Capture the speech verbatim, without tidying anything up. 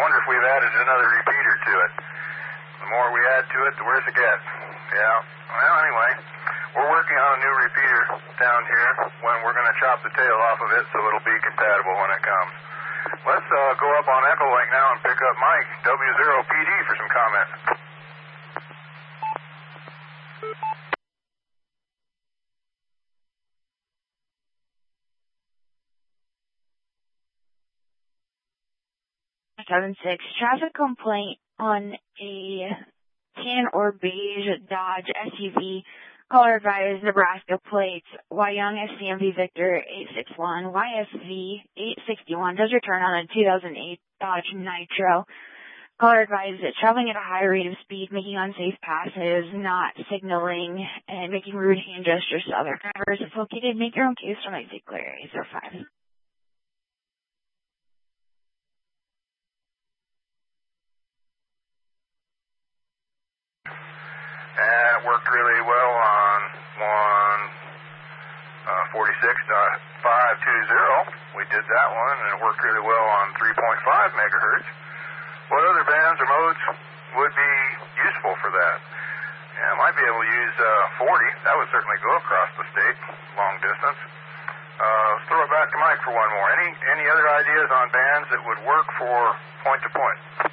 wonder if we've added another repeater to it. The more we add to it, the worse it gets. Yeah. Well, anyway, we're working on a new repeater down here when we're going to chop the tail off of it so it'll be compatible when it comes. Let's uh, go up on Echolink now and pick up Mike, W zero P D, for some comments. seven six, traffic complaint on a tan or beige Dodge S U V, color advised Nebraska plates, Wyong S C M V Victor eight six one, Y S V eight sixty-one, does return on a two thousand eight Dodge Nitro. Color advised that traveling at a high rate of speed, making unsafe passes, not signaling, and making rude hand gestures to other drivers. If located, make your own case from exit clear eight zero five. And it worked really well on one forty-six point five two zero. We did that one, and it worked really well on three point five megahertz. What other bands or modes would be useful for that? Yeah, I might be able to use uh, forty. That would certainly go across the state, long distance. Uh, let's throw it back to Mike for one more. Any any other ideas on bands that would work for point-to-point?